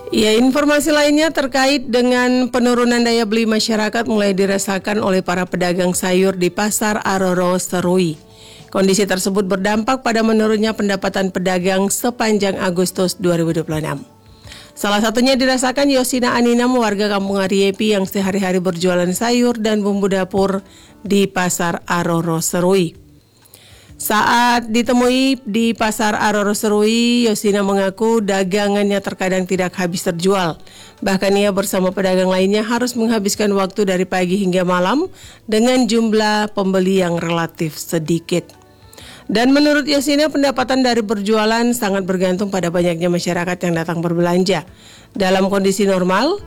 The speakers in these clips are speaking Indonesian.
Ya, informasi lainnya terkait dengan penurunan daya beli masyarakat mulai dirasakan oleh para pedagang sayur di Pasar Aroro Serui. Kondisi tersebut berdampak pada menurunnya pendapatan pedagang sepanjang Agustus 2026. Salah satunya dirasakan Yosina Aninam, warga Kampung Ariepi yang sehari-hari berjualan sayur dan bumbu dapur di Pasar Aroro Serui. Saat ditemui di Pasar Aroro Serui, Yosina mengaku dagangannya terkadang tidak habis terjual. Bahkan ia bersama pedagang lainnya harus menghabiskan waktu dari pagi hingga malam dengan jumlah pembeli yang relatif sedikit. Dan menurut Yosina, pendapatan dari berjualan sangat bergantung pada banyaknya masyarakat yang datang berbelanja. Dalam kondisi normal,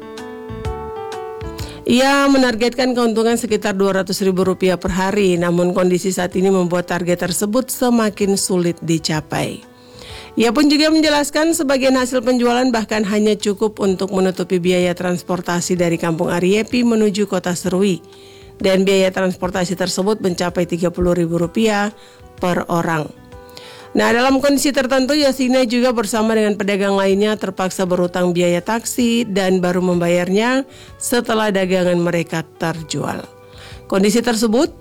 ia menargetkan keuntungan sekitar Rp200.000 per hari, namun kondisi saat ini membuat target tersebut semakin sulit dicapai. Ia pun juga menjelaskan sebagian hasil penjualan bahkan hanya cukup untuk menutupi biaya transportasi dari Kampung Ariepi menuju Kota Serui. Dan biaya transportasi tersebut mencapai Rp30.000 per orang. Nah, dalam kondisi tertentu, Yosina juga bersama dengan pedagang lainnya terpaksa berutang biaya taksi dan baru membayarnya setelah dagangan mereka terjual. Kondisi tersebut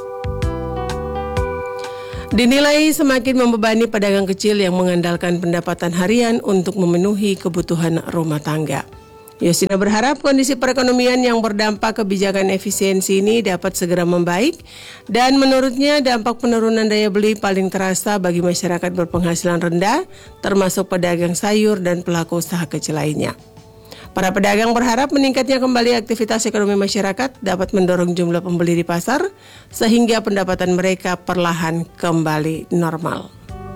dinilai semakin membebani pedagang kecil yang mengandalkan pendapatan harian untuk memenuhi kebutuhan rumah tangga. Yosina berharap kondisi perekonomian yang berdampak kebijakan efisiensi ini dapat segera membaik, dan menurutnya dampak penurunan daya beli paling terasa bagi masyarakat berpenghasilan rendah, termasuk pedagang sayur dan pelaku usaha kecil lainnya. Para pedagang berharap meningkatnya kembali aktivitas ekonomi masyarakat dapat mendorong jumlah pembeli di pasar, sehingga pendapatan mereka perlahan kembali normal.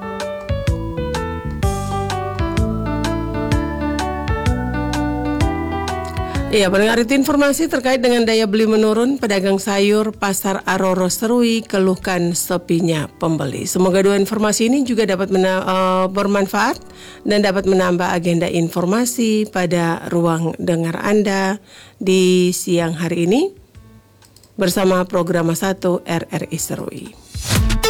Ya, pendengar, itu informasi terkait dengan daya beli menurun, pedagang sayur Pasar Aroro Serui keluhkan sepinya pembeli. Semoga dua informasi ini juga dapat bermanfaat dan dapat menambah agenda informasi pada ruang dengar Anda di siang hari ini bersama program 1 RRI Serui.